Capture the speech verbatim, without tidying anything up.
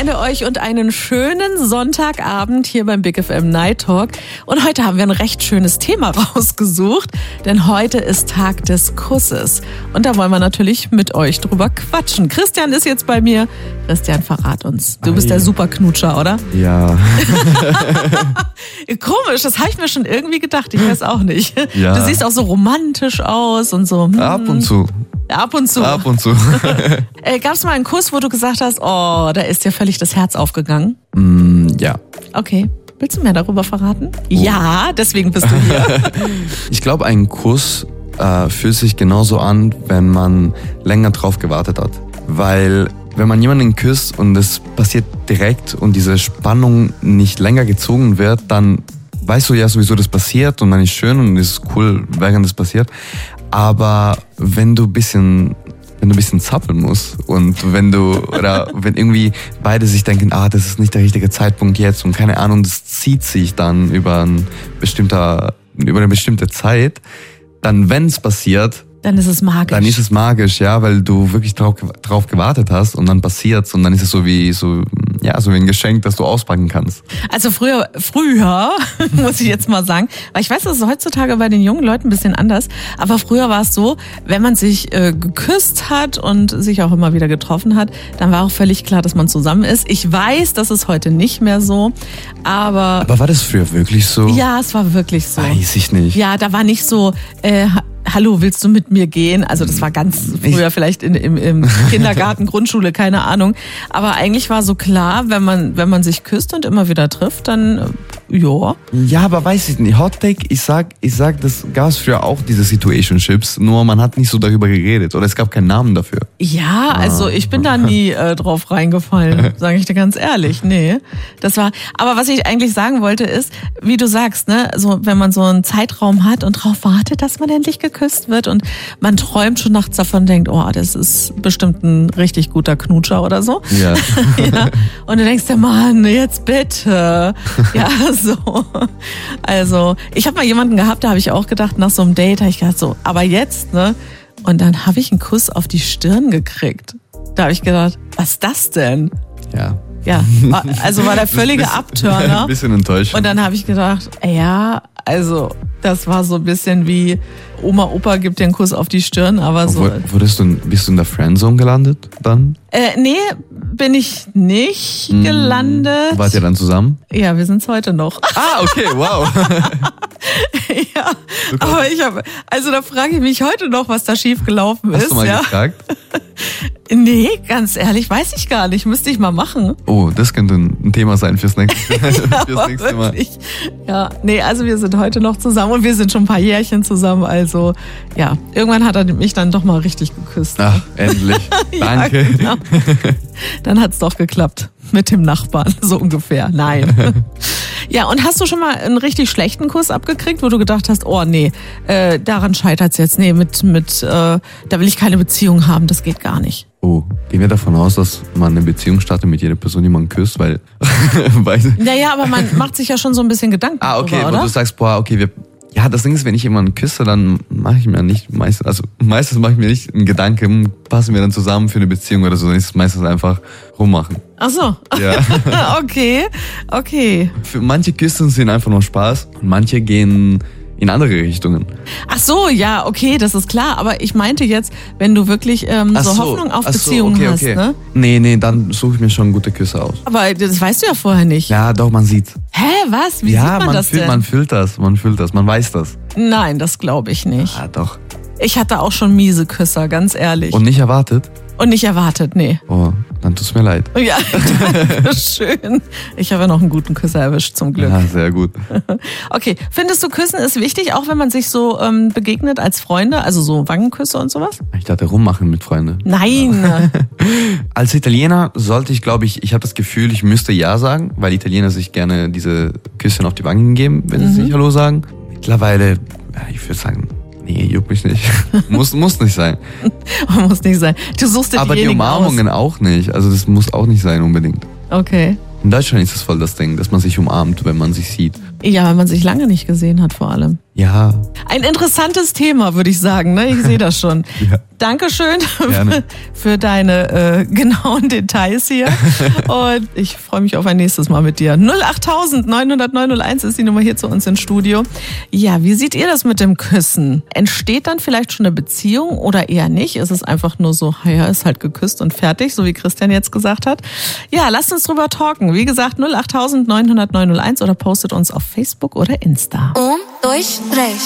Wochenende euch und einen schönen Sonntagabend hier beim Big F M Night Talk. Und heute haben wir ein recht schönes Thema rausgesucht, denn heute ist Tag des Kusses. Und da wollen wir natürlich mit euch drüber quatschen. Christian ist jetzt bei mir. Christian, verrat uns. Du bist der Superknutscher, oder? Ja. Komisch, das habe ich mir schon irgendwie gedacht. Ich weiß auch nicht. Ja. Du siehst auch so romantisch aus und so. Hm. Ab und zu. Ab und zu. Ab und zu. äh, Gab es mal einen Kuss, wo du gesagt hast, oh, da ist dir völlig das Herz aufgegangen? Mm, ja. Okay. Willst du mehr darüber verraten? Oh. Ja, deswegen bist du hier. Ich glaube, ein Kuss äh, fühlt sich genauso an, wenn man länger drauf gewartet hat. Weil wenn man jemanden küsst und es passiert direkt und diese Spannung nicht länger gezogen wird, dann weißt du ja sowieso, das passiert und dann ist schön und ist cool, während es passiert. Aber wenn du ein bisschen, wenn du ein bisschen zappeln musst und wenn du, oder wenn irgendwie beide sich denken, ah, das ist nicht der richtige Zeitpunkt jetzt und keine Ahnung, das zieht sich dann über ein bestimmter, über eine bestimmte Zeit, dann wenn es passiert, dann ist es magisch. Dann ist es magisch, ja, weil du wirklich drauf, drauf gewartet hast und dann passiert's und dann ist es so wie so ja so wie ein Geschenk, das du auspacken kannst. Also früher, früher muss ich jetzt mal sagen, weil ich weiß, das ist heutzutage bei den jungen Leuten ein bisschen anders, aber früher war es so, wenn man sich äh, geküsst hat und sich auch immer wieder getroffen hat, dann war auch völlig klar, dass man zusammen ist. Ich weiß, das ist heute nicht mehr so, aber... Aber war das früher wirklich so? Ja, es war wirklich so. Weiß ich nicht. Ja, da war nicht so... Äh, Hallo, willst du mit mir gehen? Also das war ganz früher ich vielleicht in, im, im Kindergarten, Grundschule, keine Ahnung. Aber eigentlich war so klar, wenn man wenn man sich küsst und immer wieder trifft, dann ja. Ja, aber weiß ich nicht. Hot Take, ich sag, ich sag, das gab es früher auch, diese Situationships, nur man hat nicht so darüber geredet oder es gab keinen Namen dafür. Ja, also ich bin da nie äh, drauf reingefallen, sage ich dir ganz ehrlich. Nee, das war. Aber was ich eigentlich sagen wollte ist, wie du sagst, ne, so wenn man so einen Zeitraum hat und drauf wartet, dass man endlich geküsst wird und man träumt schon nachts davon, denkt, oh, das ist bestimmt ein richtig guter Knutscher oder so. Ja. Ja. Und du denkst dir, Mann, jetzt bitte. Ja, so. Also, ich habe mal jemanden gehabt, da habe ich auch gedacht, nach so einem Date habe ich gedacht, so, aber jetzt, ne? Und dann habe ich einen Kuss auf die Stirn gekriegt. Da habe ich gedacht, was ist das denn? Ja. Ja, also war der völlige Abturner. Ein bisschen enttäuscht. Und dann habe ich gedacht, ja, also das war so ein bisschen wie Oma, Opa gibt dir einen Kuss auf die Stirn, aber so. Wurdest du, bist du in der Friendzone gelandet dann? Äh, nee, bin ich nicht mm, gelandet. Wart ihr dann zusammen? Ja, wir sind's heute noch. Ah, okay, wow. Ja, aber ich habe, also da frage ich mich heute noch, was da schief gelaufen ist. Hast du mal ja? gefragt? Nee, ganz ehrlich, weiß ich gar nicht. Müsste ich mal machen. Oh, das könnte ein Thema sein fürs nächste, ja, fürs nächste Mal. Wirklich. Ja, nee, also wir sind heute noch zusammen und wir sind schon ein paar Jährchen zusammen. Also ja, irgendwann hat er mich dann doch mal richtig geküsst. Ach, endlich. Danke. Ja, genau. Dann hat's doch geklappt mit dem Nachbarn, so ungefähr. Nein. Ja, und hast du schon mal einen richtig schlechten Kuss abgekriegt, wo du gedacht hast, oh nee, äh, daran scheitert's jetzt. Nee, mit, mit, äh, da will ich keine Beziehung haben, das geht gar nicht. Oh, gehen wir davon aus, dass man eine Beziehung startet mit jeder Person, die man küsst, weil... weil naja, aber man macht sich ja schon so ein bisschen Gedanken ah, okay, drüber, wo oder? du sagst, boah, okay, wir... Ja, das Ding ist, wenn ich jemanden küsse, dann mache ich mir nicht meistens, also meistens mache ich mir nicht einen Gedanken, passen wir dann zusammen für eine Beziehung oder so, dann ist es meistens einfach rummachen. Ach so. Ja. Okay, okay. Für manche Küssen sind einfach nur Spaß und manche gehen in andere Richtungen. Ach so, ja, okay, das ist klar. Aber ich meinte jetzt, wenn du wirklich ähm, so, so Hoffnung auf ach Beziehungen so, okay, hast, okay. ne? Nee, nee, dann suche ich mir schon gute Küsse aus. Aber das weißt du ja vorher nicht. Ja, doch, man sieht's. Hä, was? Wie ja, sieht man, man das fühlt, denn? man fühlt das, man fühlt das, man weiß das. Nein, das glaube ich nicht. Ja, doch. Ich hatte auch schon miese Küsser, ganz ehrlich. Und nicht erwartet? Und nicht erwartet, nee. Oh, dann tut's mir leid. Ja, danke schön. Ich habe ja noch einen guten Küsser erwischt, zum Glück. Ja, sehr gut. Okay, findest du, Küssen ist wichtig, auch wenn man sich so ähm, begegnet als Freunde, also so Wangenküsse und sowas? Ich dachte, rummachen mit Freunden. Nein. Ja. Als Italiener sollte ich, glaube ich, ich habe das Gefühl, ich müsste Ja sagen, weil Italiener sich gerne diese Küsschen auf die Wangen geben, wenn sie Mhm. sich Hallo sagen. Mittlerweile, ja, ich würde sagen, nee, juckt mich nicht. muss, muss nicht sein. Muss nicht sein. Du suchst dir Aber die Umarmungen aus. auch nicht. Also das muss auch nicht sein unbedingt. Okay. In Deutschland ist das voll das Ding, dass man sich umarmt, wenn man sich sieht. Ja, wenn man sich lange nicht gesehen hat vor allem. Ja. Ein interessantes Thema, würde ich sagen. Ne? Ich sehe das schon. Ja. Dankeschön Gerne. für deine äh, genauen Details hier. Und ich freue mich auf ein nächstes Mal mit dir. null acht neun null neun null eins ist die Nummer hier zu uns ins Studio. Ja, wie seht ihr das mit dem Küssen? Entsteht dann vielleicht schon eine Beziehung oder eher nicht? Ist es einfach nur so, ja, ist halt geküsst und fertig, so wie Christian jetzt gesagt hat? Ja, lasst uns drüber talken. Wie gesagt, null acht neun null neun null eins oder postet uns auf Facebook oder Insta. Um, dois, três.